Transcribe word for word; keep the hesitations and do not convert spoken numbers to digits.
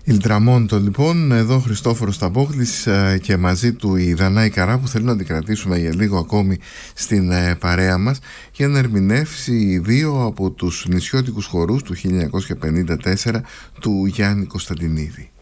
Ιλτραμόντο λοιπόν, εδώ Χριστόφορος Ταμπόγλης και μαζί του η Δανάη Καρά, που θέλει να την κρατήσουμε για λίγο ακόμη στην παρέα μας για να ερμηνεύσει δύο από τους νησιώτικους χορούς του χίλια εννιακόσια πενήντα τέσσερα του Γιάννη Κωνσταντινίδη.